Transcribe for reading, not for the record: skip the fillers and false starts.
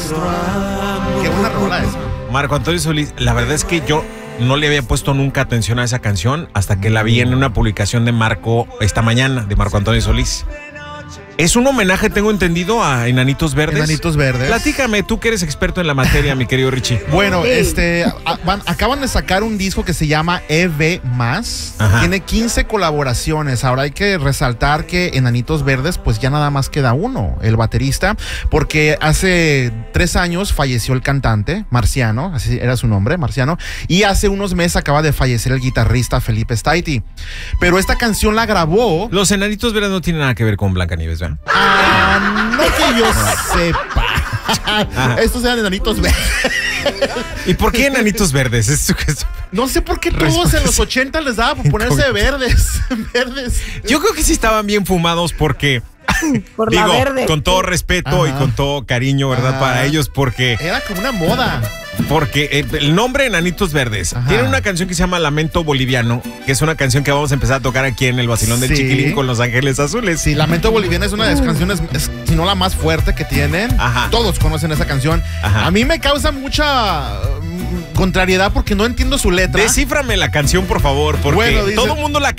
Qué buena rola esa. Marco Antonio Solís, la verdad es que yo no le había puesto nunca atención a esa canción hasta que la vi en una publicación de Marco esta mañana, de Marco Antonio Solís. Es un homenaje, tengo entendido, a Enanitos Verdes. Enanitos Verdes. Platícame, tú que eres experto en la materia, mi querido Richie. Bueno, acaban de sacar un disco que se llama EV+. Ajá. Tiene 15 colaboraciones. Ahora hay que resaltar que Enanitos Verdes, pues ya nada más queda uno, el baterista, porque hace 3 años falleció el cantante, Marciano, así era su nombre, Marciano, y hace unos meses acaba de fallecer el guitarrista Felipe Staiti. Pero esta canción la grabó... Los Enanitos Verdes no tienen nada que ver con Blancanieves, ¿verdad? No que yo sepa. Estos eran Enanitos Verdes. ¿Y por qué Enanitos Verdes? No sé por qué todos en los 80 les daba por ponerse verdes. Yo creo que sí estaban bien fumados porque... Por digo, la verde. con todo respeto y con todo cariño, ¿verdad? Para ellos, porque... Era como una moda. Porque el nombre Enanitos Verdes tiene una canción que se llama Lamento Boliviano, que es una canción que vamos a empezar a tocar aquí en el Vacilón del Chiquilín con Los Ángeles Azules. Sí, Lamento Boliviano es una de las canciones, si no la más fuerte que tienen. Todos conocen esa canción. A mí me causa mucha contrariedad porque no entiendo su letra. Descíframe la canción, por favor, porque todo el mundo la